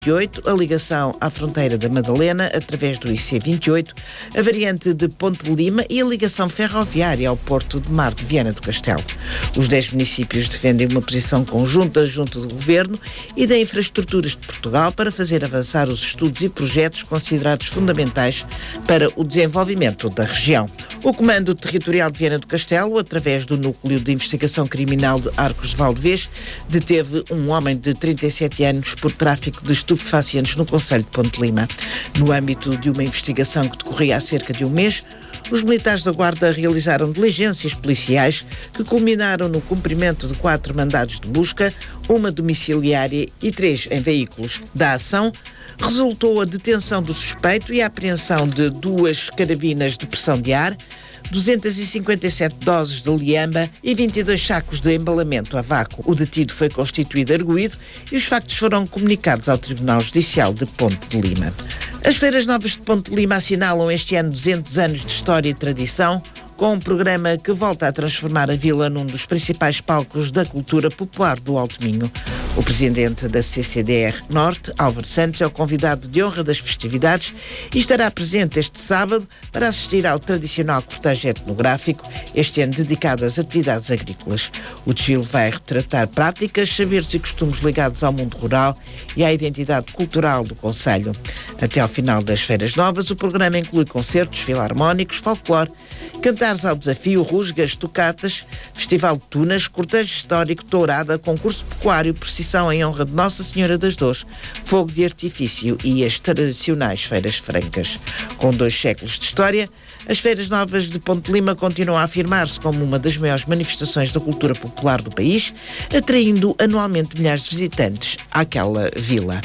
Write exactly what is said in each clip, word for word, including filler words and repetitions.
vinte e oito, a ligação à fronteira da Madalena através do I C vinte e oito, a variante de Ponte de Lima e a ligação ferroviária ao Porto de Mar de Viana do Castelo. Os dez municípios defendem uma posição conjunta junto do Governo e da Infraestruturas de Portugal para fazer avançar os estudos e projetos considerados fundamentais para o desenvolvimento da região. O Comando Territorial de Viana do Castelo, através do Núcleo de Investigação Criminal de Arcos de Valdevez, deteve um homem de trinta e sete anos por tráfico de estupefacientes no concelho de Ponte de Lima. No âmbito de uma investigação que decorria há cerca de um mês, os militares da Guarda realizaram diligências policiais que culminaram no cumprimento de quatro mandados de busca, uma domiciliária e três em veículos. Da ação resultou a detenção do suspeito e a apreensão de duas carabinas de pressão de ar, duzentas e cinquenta e sete doses de liamba e vinte e dois sacos de embalamento a vácuo. O detido foi constituído arguido e os factos foram comunicados ao Tribunal Judicial de Ponte de Lima. As Feiras Novas de Ponte de Lima assinalam este ano duzentos anos de história e tradição, com um programa que volta a transformar a vila num dos principais palcos da cultura popular do Alto Minho. O presidente da C C D R Norte, Álvaro Santos, é o convidado de honra das festividades e estará presente este sábado para assistir ao tradicional cortejo etnográfico, este ano dedicado às atividades agrícolas. O desfile vai retratar práticas, saberes e costumes ligados ao mundo rural e à identidade cultural do concelho. Até ao final das Feiras Novas, o programa inclui concertos filarmónicos, folclore, cantares ao desafio, rusgas, tocatas, festival de tunas, cortejo histórico, tourada, concurso pecuário, procissão em honra de Nossa Senhora das Dores, fogo de artifício e as tradicionais feiras francas. Com dois séculos de história, as Feiras Novas de Ponte de Lima continuam a afirmar-se como uma das maiores manifestações da cultura popular do país, atraindo anualmente milhares de visitantes àquela vila.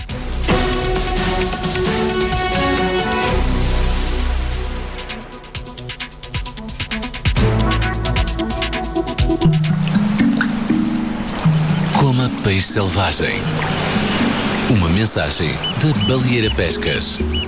Coma peixe selvagem. Uma mensagem da Baleeira Pescas.